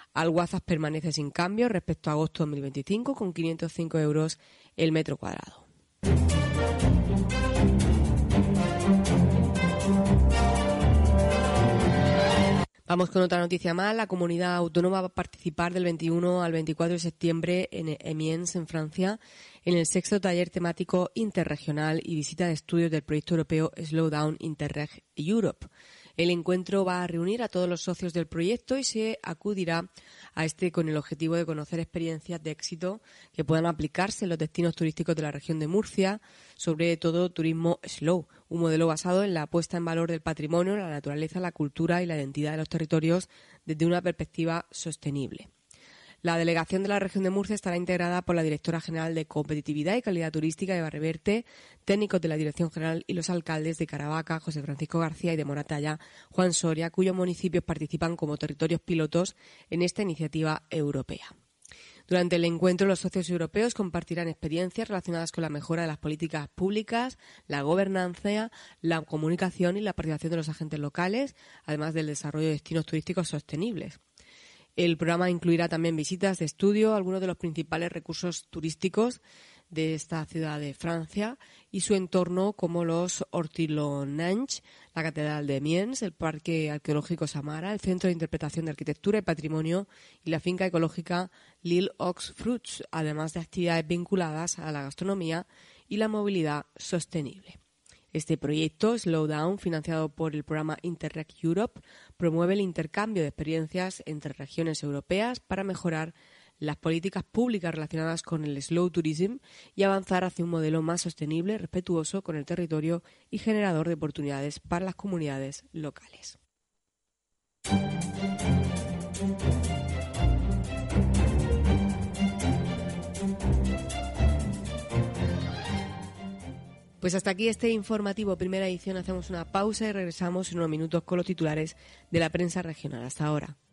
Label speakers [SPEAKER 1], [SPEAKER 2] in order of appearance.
[SPEAKER 1] Alguazas permanece sin cambio respecto a agosto de 2025, con 505 euros el metro cuadrado. Vamos con otra noticia más. La comunidad autónoma va a participar del 21 al 24 de septiembre en Amiens, en Francia, en el 6º taller temático interregional y visita de estudios del proyecto europeo Slowdown Interreg Europe. El encuentro va a reunir a todos los socios del proyecto y se acudirá a este con el objetivo de conocer experiencias de éxito que puedan aplicarse en los destinos turísticos de la región de Murcia, sobre todo turismo slow, un modelo basado en la puesta en valor del patrimonio, la naturaleza, la cultura y la identidad de los territorios desde una perspectiva sostenible. La delegación de la región de Murcia estará integrada por la directora general de Competitividad y Calidad Turística de Barreverte, técnicos de la Dirección General y los alcaldes de Caravaca, José Francisco García, y de Moratalla, Juan Soria, cuyos municipios participan como territorios pilotos en esta iniciativa europea. Durante el encuentro, los socios europeos compartirán experiencias relacionadas con la mejora de las políticas públicas, la gobernanza, la comunicación y la participación de los agentes locales, además del desarrollo de destinos turísticos sostenibles. El programa incluirá también visitas de estudio a algunos de los principales recursos turísticos de esta ciudad de Francia y su entorno, como los Hortilonange, la Catedral de Amiens, el Parque Arqueológico Samara, el Centro de Interpretación de Arquitectura y Patrimonio y la finca ecológica L'Île aux Fruits, además de actividades vinculadas a la gastronomía y la movilidad sostenible. Este proyecto, Slowdown, financiado por el programa Interreg Europe, promueve el intercambio de experiencias entre regiones europeas para mejorar las políticas públicas relacionadas con el slow tourism y avanzar hacia un modelo más sostenible, respetuoso con el territorio y generador de oportunidades para las comunidades locales. Pues hasta aquí este informativo primera edición. Hacemos una pausa y regresamos en unos minutos con los titulares de la prensa regional. Hasta ahora.